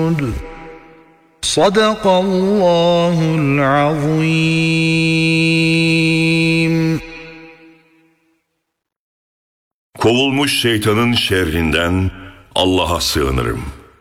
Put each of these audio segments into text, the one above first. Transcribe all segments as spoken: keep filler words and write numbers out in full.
مسعود صدق الله العظيم. Kovulmuş şeytanın şerrinden Allah'a sığınırım.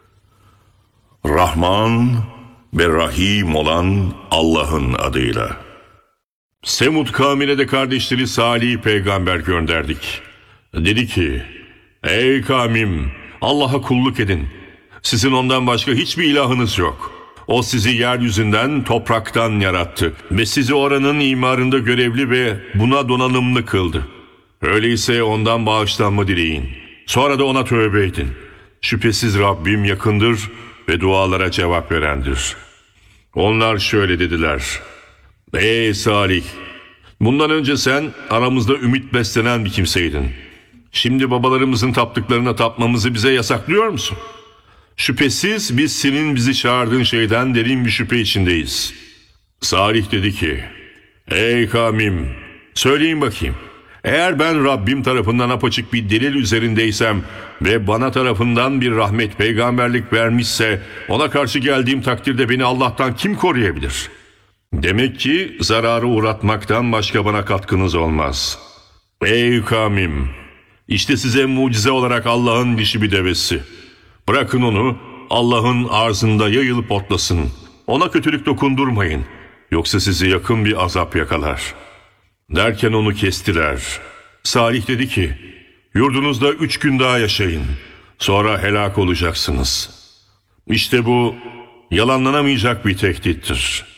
Rahman ve Rahim olan Allah'ın adıyla. Semud kavmine de kardeşleri Salih peygamber gönderdik. Dedi ki, ey kavmim, Allah'a kulluk edin. Sizin ondan başka hiçbir ilahınız yok. O sizi yeryüzünden, topraktan yarattı ve sizi oranın imarında görevli ve buna donanımlı kıldı. Öyleyse ondan bağışlanma dileyin. Sonra da ona tövbe edin. Şüphesiz Rabbim yakındır ve dualara cevap verendir. Onlar şöyle dediler. Ey Salih! Bundan önce sen aramızda ümit beslenen bir kimseydin. Şimdi babalarımızın taptıklarına tapmamızı bize yasaklıyor musun? Şüphesiz biz senin bizi çağırdığın şeyden derin bir şüphe içindeyiz. Salih dedi ki, ey kavmim, söyleyin bakayım. Eğer ben Rabbim tarafından apaçık bir delil üzerindeysem ve bana tarafından bir rahmet, peygamberlik vermişse ona karşı geldiğim takdirde beni Allah'tan kim koruyabilir? Demek ki zararı uğratmaktan başka bana katkınız olmaz. Ey kavmim! İşte size mucize olarak Allah'ın dişi bir devesi. Bırakın onu Allah'ın arzında yayılıp otlasın. Ona kötülük dokundurmayın. Yoksa sizi yakın bir azap yakalar. Derken onu kestiler. Salih dedi ki, yurdunuzda üç gün daha yaşayın. Sonra helak olacaksınız. İşte bu yalanlanamayacak bir tehdittir.